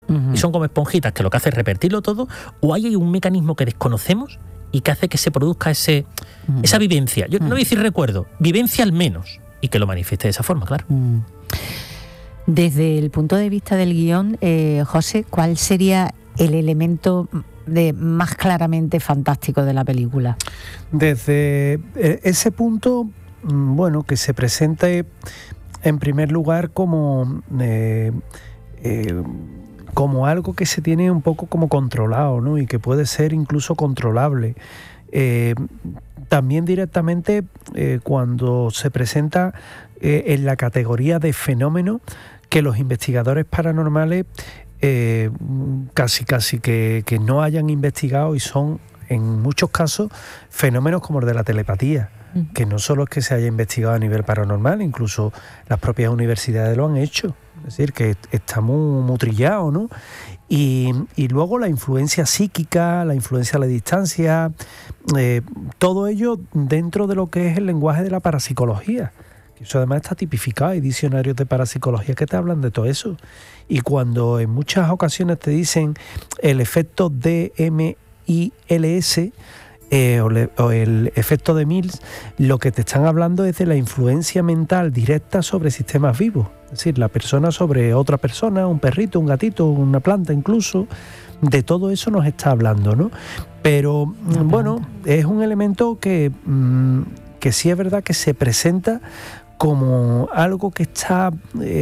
y son como esponjitas que lo que hace es repetirlo todo, o hay un mecanismo que desconocemos y que hace que se produzca esa vivencia. Yo no voy a decir recuerdo, vivencia al menos, y que lo manifieste de esa forma, claro. Desde el punto de vista del guión, José, ¿cuál sería el elemento más claramente fantástico de la película? Desde ese punto, bueno, que se presente en primer lugar como algo que se tiene un poco como controlado, ¿no? Y que puede ser incluso controlable. También directamente cuando se presenta en la categoría de fenómeno que los investigadores paranormales casi que no hayan investigado, y son en muchos casos fenómenos como el de la telepatía, que no solo es que se haya investigado a nivel paranormal, incluso las propias universidades lo han hecho. Es decir, que está muy trillado, ¿no? Y luego la influencia psíquica, la influencia a la distancia, todo ello dentro de lo que es el lenguaje de la parapsicología. Eso además está tipificado, hay diccionarios de parapsicología que te hablan de todo eso. Y cuando en muchas ocasiones te dicen el efecto DMILS, o el efecto de Mills, lo que te están hablando es de la influencia mental directa sobre sistemas vivos. Es decir, la persona sobre otra persona, un perrito, un gatito, una planta incluso, de todo eso nos está hablando, ¿no? Pero bueno, es un elemento que sí es verdad que se presenta como algo que está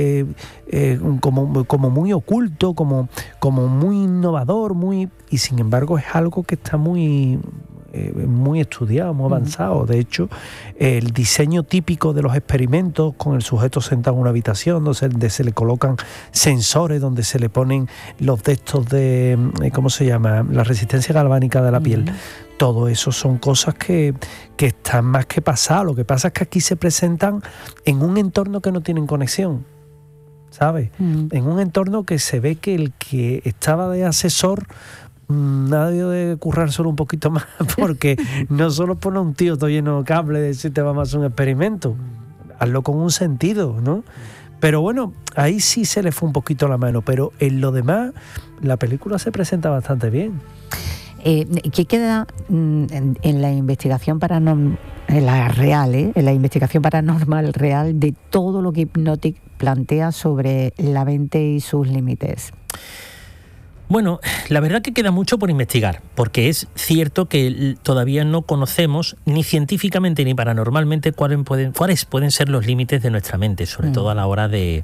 como muy oculto, como muy innovador, y sin embargo es algo que está muy estudiado, muy avanzado. De hecho, el diseño típico de los experimentos, con el sujeto sentado en una habitación donde se le colocan sensores, donde se le ponen los de estos de, ¿cómo se llama?, la resistencia galvánica de la piel. Todo eso son cosas que están más que pasadas. Lo que pasa es que aquí se presentan en un entorno que no tienen conexión, ¿sabes? En un entorno que se ve que el que estaba de asesor nadie de currar solo un poquito más, porque no solo pone un tío todo lleno de cable de decirte vamos a hacer un experimento, hazlo con un sentido, ¿no? Pero bueno, ahí sí se le fue un poquito la mano, pero en lo demás la película se presenta bastante bien. ¿Qué queda en la investigación paranormal, en la investigación paranormal real, de todo lo que Hypnotic plantea sobre la mente y sus límites? Bueno, la verdad que queda mucho por investigar, porque es cierto que todavía no conocemos ni científicamente ni paranormalmente cuáles pueden ser los límites de nuestra mente, sobre todo a la hora de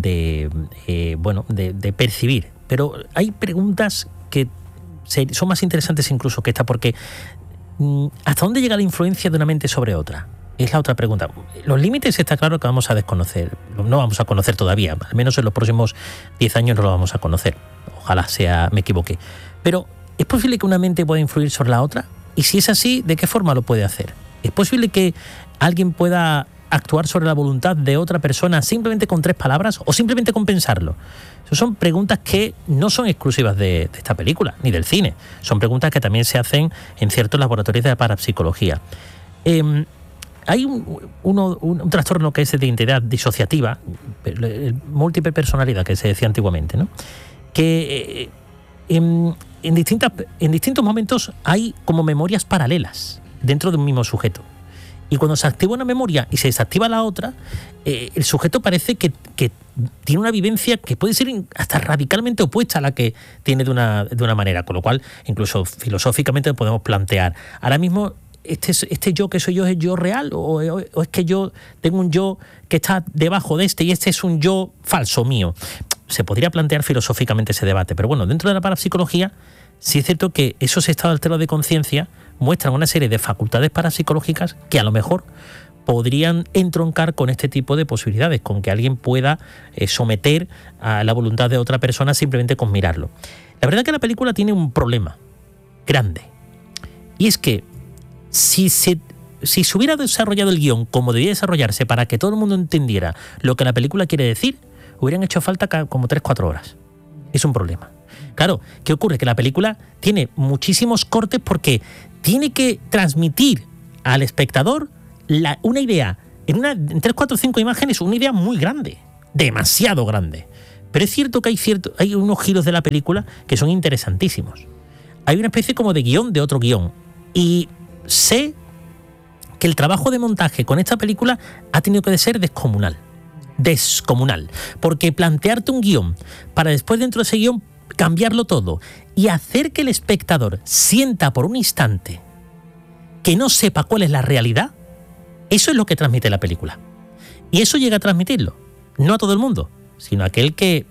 percibir. Pero hay preguntas que son más interesantes incluso que esta, porque ¿hasta dónde llega la influencia de una mente sobre otra? Es la otra pregunta. Los límites está claro que vamos a desconocer, no vamos a conocer todavía, al menos en los próximos 10 años no lo vamos a conocer. Ojalá me equivoque. Pero ¿es posible que una mente pueda influir sobre la otra? Y si es así, ¿de qué forma lo puede hacer? ¿Es posible que alguien pueda actuar sobre la voluntad de otra persona simplemente con 3 palabras o simplemente con pensarlo? Esas son preguntas que no son exclusivas de esta película, ni del cine. Son preguntas que también se hacen en ciertos laboratorios de la parapsicología. Hay un trastorno que es de identidad disociativa, múltiple personalidad, que se decía antiguamente, ¿no? Que en distintos momentos hay como memorias paralelas dentro de un mismo sujeto. Y cuando se activa una memoria y se desactiva la otra, el sujeto parece que tiene una vivencia que puede ser hasta radicalmente opuesta a la que tiene de una manera, con lo cual incluso filosóficamente podemos plantear, ahora mismo este yo que soy yo es yo real o es que yo tengo un yo que está debajo de y este es un yo falso mío. Se podría plantear filosóficamente ese debate, pero bueno, dentro de la parapsicología sí es cierto que esos estados alterados de conciencia muestran una serie de facultades parapsicológicas que a lo mejor podrían entroncar con este tipo de posibilidades, con que alguien pueda someter a la voluntad de otra persona simplemente con mirarlo. La verdad es que la película tiene un problema grande, y es que si se hubiera desarrollado el guión como debía desarrollarse para que todo el mundo entendiera lo que la película quiere decir, hubieran hecho falta como 3-4 horas. Es un problema. Claro, ¿qué ocurre? Que la película tiene muchísimos cortes porque tiene que transmitir al espectador una idea, en 3, 4, 5 imágenes, una idea muy grande, demasiado grande. Pero es cierto que hay unos giros de la película que son interesantísimos. Hay una especie como de guión de otro guión. Y sé que el trabajo de montaje con esta película ha tenido que ser descomunal. Porque plantearte un guión para después dentro de ese guión cambiarlo todo y hacer que el espectador sienta por un instante que no sepa cuál es la realidad, eso es lo que transmite la película. Y eso llega a transmitirlo, no a todo el mundo, sino a aquel que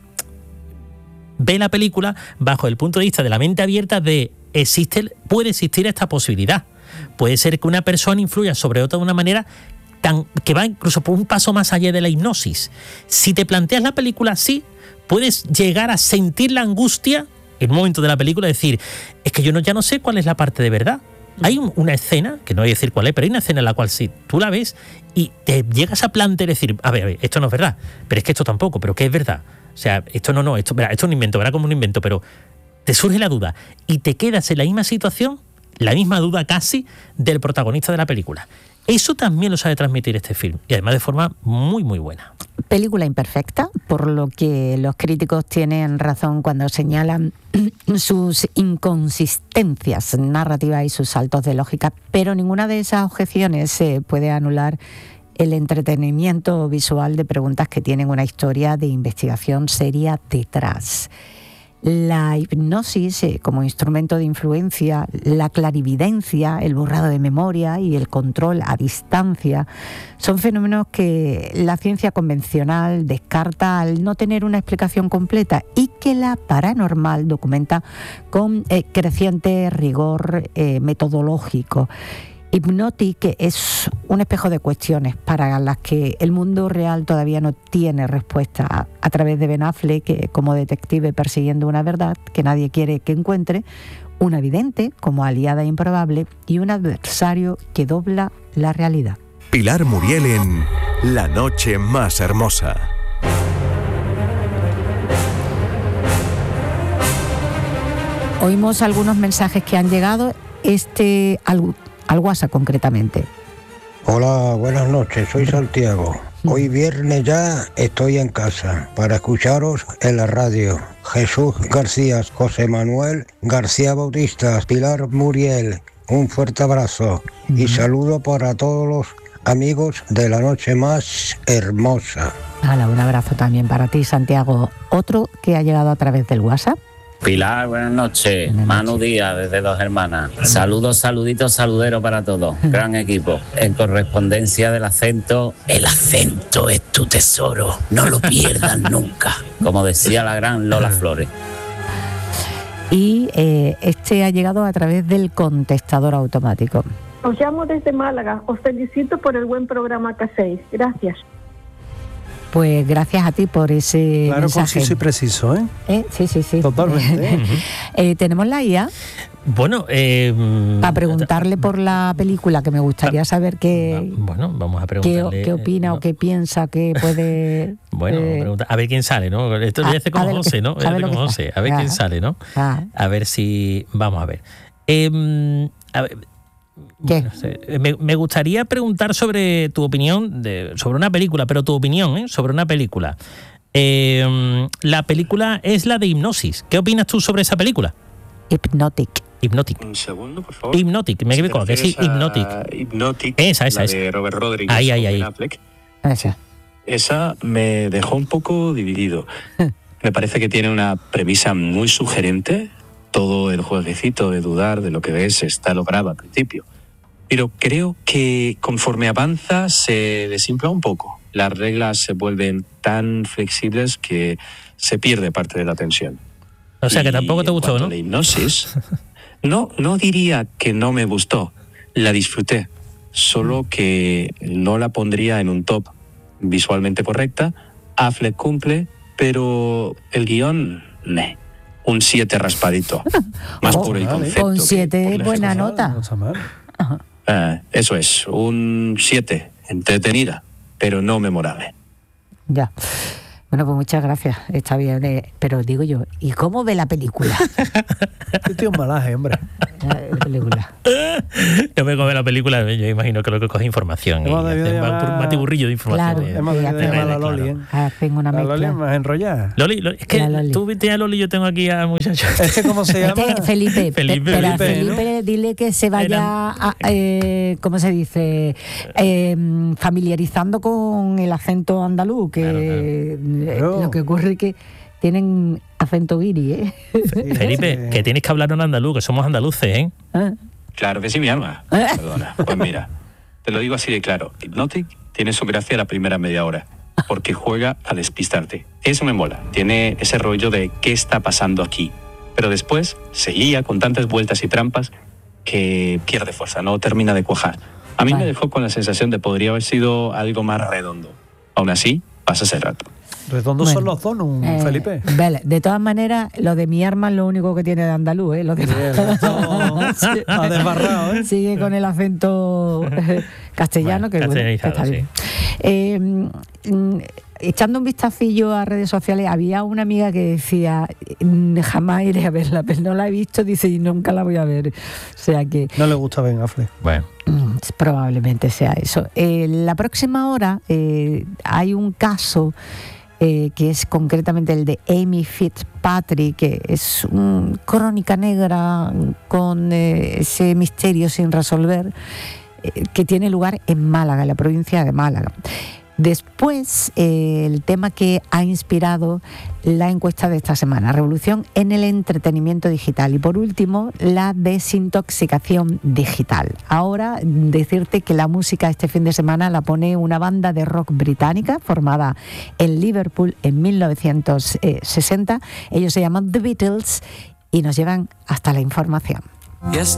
ve la película bajo el punto de vista de la mente abierta de puede existir esta posibilidad. Puede ser que una persona influya sobre otra de una manera que va incluso por un paso más allá de la hipnosis. Si te planteas la película así, puedes llegar a sentir la angustia en un momento de la película, decir, es que yo ya no sé cuál es la parte de verdad. Hay una escena, que no voy a decir cuál es, pero hay una escena en la cual sí, tú la ves y te llegas a plantear y decir, a ver, esto no es verdad, pero es que esto tampoco, pero ¿qué es verdad? O sea, esto es un invento, verá como un invento, pero te surge la duda y te quedas en la misma situación, la misma duda casi del protagonista de la película. Eso también lo sabe transmitir este film, y además de forma muy, muy buena. Película imperfecta, por lo que los críticos tienen razón cuando señalan sus inconsistencias narrativas y sus saltos de lógica, pero ninguna de esas objeciones puede anular el entretenimiento visual de preguntas que tienen una historia de investigación seria detrás. La hipnosis como instrumento de influencia, la clarividencia, el borrado de memoria y el control a distancia son fenómenos que la ciencia convencional descarta al no tener una explicación completa y que la paranormal documenta con creciente rigor metodológico. Hypnotic es un espejo de cuestiones para las que el mundo real todavía no tiene respuesta. A través de Ben Affleck, como detective persiguiendo una verdad que nadie quiere que encuentre, una vidente como aliada improbable y un adversario que dobla la realidad. Pilar Muriel en La noche más hermosa. Oímos algunos mensajes que han llegado, al WhatsApp concretamente. Hola, buenas noches, soy Santiago. Hoy viernes ya estoy en casa para escucharos en la radio. Jesús García, José Manuel García Bautista, Pilar Muriel, un fuerte abrazo y saludo para todos los amigos de La noche más hermosa. Un abrazo también para ti, Santiago. Otro que ha llegado a través del WhatsApp. Pilar, buenas noches. Manu Díaz, desde Dos Hermanas. Saludos, saluditos, saludero para todos. Gran equipo. En correspondencia del acento, el acento es tu tesoro. No lo pierdas nunca. Como decía la gran Lola Flores. Y este ha llegado a través del contestador automático. Os llamo desde Málaga. Os felicito por el buen programa que hacéis. Gracias. Pues gracias a ti por ese claro, mensaje. Conciso y preciso, ¿eh? Sí. Totalmente. ¿Tenemos la IA? Bueno, para preguntarle por la película, que me gustaría saber qué... Bueno, vamos a preguntarle... ¿Qué opina o qué piensa que puede... Bueno, a ver quién sale, ¿no? Esto lo hace como José, ¿no? A ver quién sale, ¿no? A ver si... Vamos a ver. A ver... ¿Qué? No sé. Me gustaría preguntar sobre tu opinión sobre una película, pero tu opinión sobre una película. La película es la de Hipnosis. ¿Qué opinas tú sobre esa película? Hypnotic. Un segundo, por favor. Hypnotic, me equivoco, que sí, Hypnotic. Hypnotic, esa. de Robert Rodriguez. Ahí. Ben Affleck. Esa me dejó un poco dividido. Me parece que tiene una premisa muy sugerente. Todo el jueguecito de dudar de lo que ves está logrado al principio. Pero creo que conforme avanza se desinfla un poco. Las reglas se vuelven tan flexibles que se pierde parte de la tensión. O sea que tampoco te gustó, ¿no? La hipnosis, no diría que no me gustó. La disfruté. Solo que no la pondría en un top visualmente correcta. Affleck cumple, pero el guión, un 7 raspadito. Más por el concepto. Con 7 buena nota. Eso es, un 7, entretenida, pero no memorable. Ya. Bueno, pues muchas gracias, está bien, pero digo yo, ¿y cómo ve la película? Yo estoy un malaje, hombre. La película. Yo me come la película, yo imagino que lo que coge información. Hemos debido Un llamar- batiburrillo de información. Claro. Hemos de Claro. llamar a la Loli, ¿eh? Hacen una La Loli es mezcla. más enrollada. Loli, es que La Loli. tú viste a Loli, yo tengo aquí a muchachos. Es que, ¿cómo se llama? Felipe, Felipe, pero a Felipe, Felipe dile que se vaya, ¿cómo se dice? Familiarizando con el acento andaluz, que Claro. lo que ocurre es que tienen acento guiri, ¿eh? Felipe, que tienes que hablar en andaluz, que somos andaluces, ¿eh? Ah. Claro que sí, mi alma. Perdona. Pues mira, te lo digo así de claro. Hypnotic tiene su gracia la primera media hora, porque juega a despistarte. Eso me mola. Tiene ese rollo de ¿qué está pasando aquí? Pero después se lía con tantas vueltas y trampas que pierde fuerza, no termina de cuajar. A mí Vale. me dejó con la sensación de podría haber sido algo más redondo. Aún así, pasa ese rato. Redondos Bueno, son los donuts, Felipe. Vale, de todas maneras, lo de mi arma es lo único que tiene de andaluz, ¿eh? Lo de Ha desbarrado, ¿eh? Sigue con el acento castellano, Bueno, que castellanizado, está bien. Echando un vistacillo a redes sociales, había una amiga que decía, jamás iré a verla, pero no la he visto, dice, y nunca la voy a ver. O sea que No le gusta Ben Affleck. Bueno, probablemente sea eso. La próxima hora hay un caso que es concretamente el de Amy Fitzpatrick, que es una crónica negra con ese misterio sin resolver, que tiene lugar en Málaga, en la provincia de Málaga. Después, el tema que ha inspirado la encuesta de esta semana, revolución en el entretenimiento digital. Y por último, la desintoxicación digital. Ahora, decirte que la música este fin de semana la pone una banda de rock británica formada en Liverpool en 1960. Ellos se llaman The Beatles y nos llevan hasta la información.